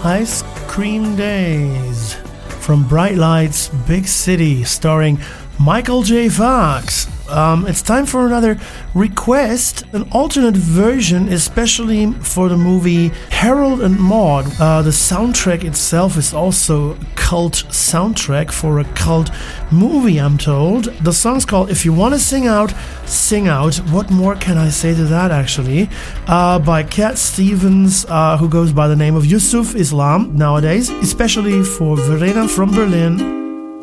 Ice Cream Days from Bright Lights, Big City, starring Michael J. Fox. It's time for another request, an alternate version, especially for the movie Harold and Maude. The soundtrack itself is also a cult soundtrack for a cult movie, I'm told. The song's called If You Wanna Sing Out, Sing Out. What more can I say to that, actually? By Cat Stevens, who goes by the name of Yusuf Islam nowadays, especially for Verena from Berlin.